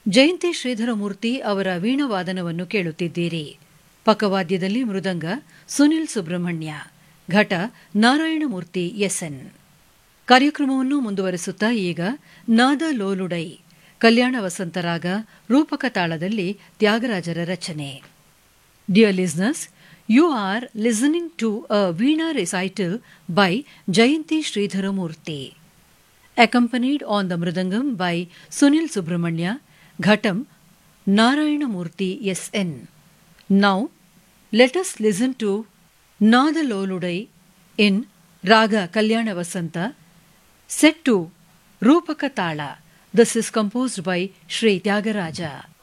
ಜಯಂತಿ ಶ್ರೀಧರಮೂರ್ತಿ ಅವರ ವೀಣಾವಾದನವನ್ನು ಕೇಳುತ್ತಿದ್ದೀರಿ. ಪಕ್ಕವಾದ್ಯದಲ್ಲಿ ಮೃದಂಗ ಸುನಿಲ್ ಸುಬ್ರಹ್ಮಣ್ಯ, ಘಟ ನಾರಾಯಣಮೂರ್ತಿ ಎಸ್ಎನ್. ಕಾರ್ಯಕ್ರಮವನ್ನು ಮುಂದುವರೆಸುತ್ತಾ ಈಗ ನಾದ ಲೋಲುಡೈ, ಕಲ್ಯಾಣ ವಸಂತರಾಗ, ರೂಪಕ ತಾಳದಲ್ಲಿ ತ್ಯಾಗರಾಜರ ರಚನೆ. Dear listeners, you are listening to a Veena recital by Jayanti Sridharamurthy, accompanied on the Mridangam by Sunil Subramanya, Ghatam Narayana Murthy S.N. Now, let us listen to Nada Loludai in Raga Kalyana Vasanta, set to Rupaka Tala. This is composed by Sri Tyagaraja.